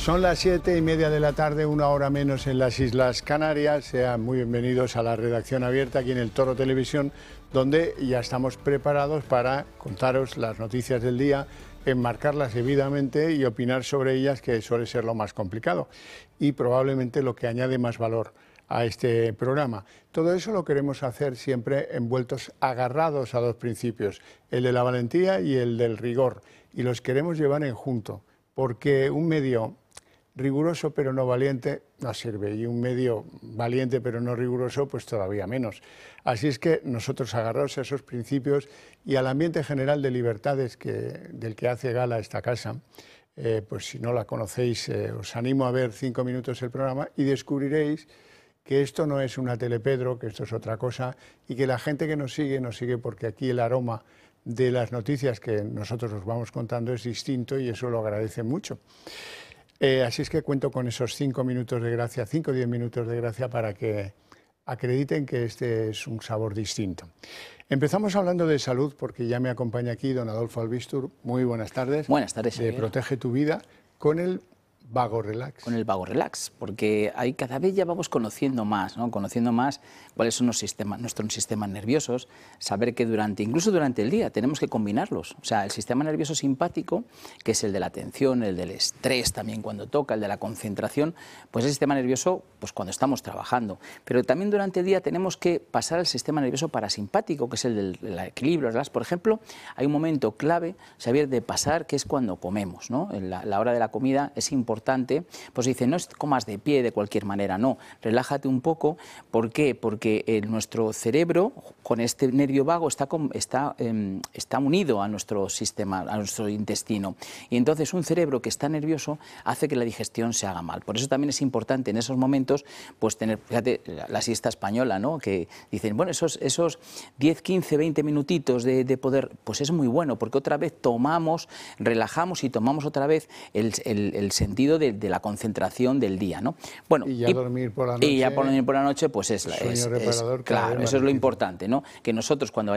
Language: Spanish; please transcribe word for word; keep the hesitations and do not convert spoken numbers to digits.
Son las siete y media de la tarde, una hora menos en las Islas Canarias. Sean muy bienvenidos a la redacción abierta aquí en el Toro Televisión, donde ya estamos preparados para contaros las noticias del día, enmarcarlas debidamente y opinar sobre ellas, que suele ser lo más complicado y probablemente lo que añade más valor a este programa. Todo eso lo queremos hacer siempre envueltos, agarrados a dos principios, el de la valentía y el del rigor, y los queremos llevar en junto, porque un medio riguroso pero no valiente no sirve, y un medio valiente pero no riguroso pues todavía menos. Así es que nosotros, agarrados a esos principios y al ambiente general de libertades que, del que hace gala esta casa, eh, pues si no la conocéis, eh, os animo a ver cinco minutos el programa y descubriréis que esto no es una telepedro, que esto es otra cosa, y que la gente que nos sigue, nos sigue porque aquí el aroma de las noticias que nosotros os vamos contando es distinto, y eso lo agradece mucho. Eh, así es que cuento con esos cinco minutos de gracia, cinco o diez minutos de gracia, para que acrediten que este es un sabor distinto. Empezamos hablando de salud, porque ya me acompaña aquí don Adolfo Albistur. Muy buenas tardes. Buenas tardes, de Javier. Protege tu Vida, con el Vago Relax. Con el Vago Relax, porque ahí cada vez ya vamos conociendo más, ¿no? Conociendo más cuáles son los sistemas, nuestros sistemas nerviosos, saber que durante, incluso durante el día, tenemos que combinarlos. O sea, el sistema nervioso simpático, que es el de la atención, el del estrés también cuando toca, el de la concentración, pues el sistema nervioso, pues cuando estamos trabajando. Pero también durante el día tenemos que pasar al sistema nervioso parasimpático, que es el del, del equilibrio, relax. Por ejemplo, hay un momento clave, Xavier, de pasar, que es cuando comemos, ¿no? En la, la hora de la comida es importante. Pues dice, no comas de pie de cualquier manera, no, relájate un poco. ¿Por qué? Porque el, nuestro cerebro con este nervio vago está, está, eh, está unido a nuestro sistema, a nuestro intestino, y entonces un cerebro que está nervioso hace que la digestión se haga mal. Por eso también es importante en esos momentos pues tener, fíjate, la, la siesta española, ¿no? Que dicen, bueno, esos, esos diez, quince, veinte minutitos de, de poder, pues es muy bueno, porque otra vez tomamos, relajamos y tomamos otra vez el, el, el sentido De, de la concentración del día, ¿no? Bueno, y ya y, dormir por la noche. Y ya por dormir por la noche, pues es, sueño es, reparador, es claro, eso es lo importante, ¿no? Que nosotros cuando